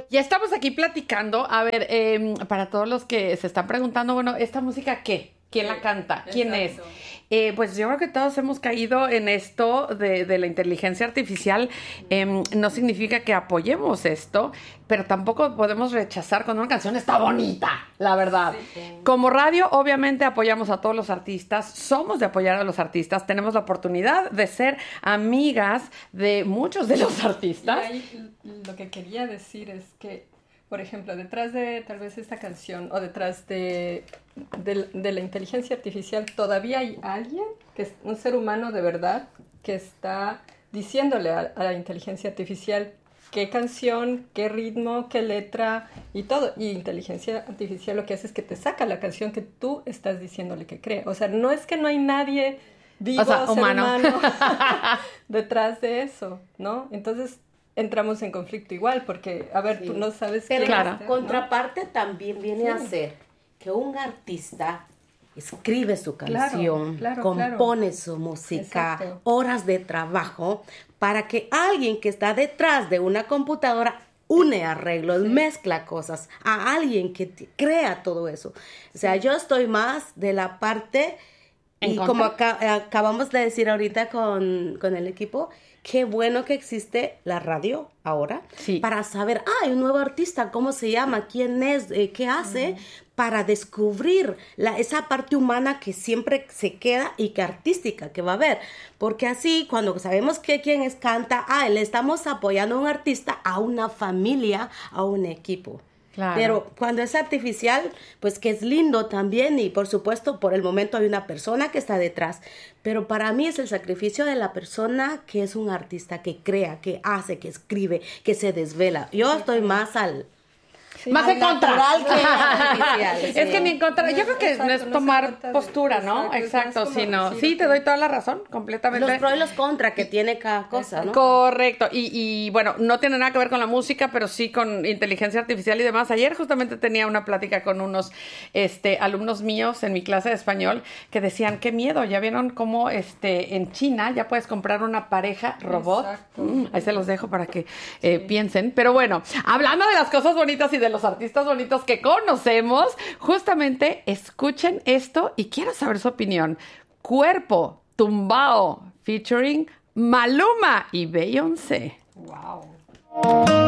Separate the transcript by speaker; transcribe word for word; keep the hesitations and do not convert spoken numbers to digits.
Speaker 1: Ya estamos aquí platicando. A ver, eh, para todos los que se están preguntando, bueno, ¿esta música qué? ¿Quién sí, la canta? ¿Quién exacto. es? Eh, pues yo creo que todos hemos caído en esto de, de la inteligencia artificial. Eh, no significa que apoyemos esto, pero tampoco podemos rechazar cuando una canción está bonita, la verdad. Sí, sí. Como radio, obviamente apoyamos a todos los artistas, somos de apoyar a los artistas, tenemos la oportunidad de ser amigas de muchos de los artistas.
Speaker 2: Y ahí, lo que quería decir es que, por ejemplo, detrás de tal vez esta canción o detrás de, de, de la inteligencia artificial todavía hay alguien, que es un ser humano de verdad, que está diciéndole a, a la inteligencia artificial qué canción, qué ritmo, qué letra y todo. Y inteligencia artificial lo que hace es que te saca la canción que tú estás diciéndole que cree. O sea, no es que no hay nadie vivo,
Speaker 1: o sea,
Speaker 2: ser
Speaker 1: humano,
Speaker 2: humano detrás de eso, ¿no? Entonces entramos en conflicto igual, porque, a ver, sí. tú no sabes
Speaker 3: Pero
Speaker 2: quién
Speaker 3: la
Speaker 2: es, ¿no?
Speaker 3: contraparte también viene sí. a ser que un artista escribe su canción,
Speaker 2: claro, claro,
Speaker 3: compone
Speaker 2: claro.
Speaker 3: su música,
Speaker 2: Exacto.
Speaker 3: horas de trabajo, para que alguien que está detrás de una computadora une arreglos, sí. mezcla cosas, a alguien que t- crea todo eso. O sea, sí. yo estoy más de la parte, y contra? como acá, acabamos de decir ahorita con, con el equipo, qué bueno que existe la radio ahora
Speaker 1: sí.
Speaker 3: para saber, ah, hay un nuevo artista, ¿cómo se llama? ¿Quién es? Eh, ¿Qué hace? Uh-huh. Para descubrir la, esa parte humana que siempre se queda y que artística que va a haber. Porque así, cuando sabemos que quién es canta, ah, le estamos apoyando a un artista, a una familia, a un equipo.
Speaker 1: Claro.
Speaker 3: Pero cuando es artificial, pues que es lindo también y por supuesto por el momento hay una persona que está detrás. Pero para mí es el sacrificio de la persona que es un artista, que crea, que hace, que escribe, que se desvela. Yo sí, estoy sí. más al...
Speaker 1: Sí, más en contra.
Speaker 3: Que artificial, sí.
Speaker 1: Es que ni en contra. Yo creo que
Speaker 2: exacto,
Speaker 1: no es
Speaker 2: no
Speaker 1: tomar
Speaker 2: de,
Speaker 1: postura, ¿no? Exacto,
Speaker 2: exacto
Speaker 1: sino
Speaker 2: sí,
Speaker 1: sí, te doy toda la razón, completamente.
Speaker 3: Los pros y los contras que tiene cada cosa, ¿no?
Speaker 1: Correcto. Y, y bueno, no tiene nada que ver con la música, pero sí con inteligencia artificial y demás. Ayer justamente tenía una plática con unos este, alumnos míos en mi clase de español que decían, qué miedo, ya vieron cómo este, en China ya puedes comprar una pareja robot. Mm, ahí se los dejo para que eh, sí. piensen. Pero bueno, hablando de las cosas bonitas y de los artistas bonitos que conocemos, justamente escuchen esto y quiero saber su opinión. Cuerpo Tumbao featuring Maluma y Beyoncé.
Speaker 2: Wow.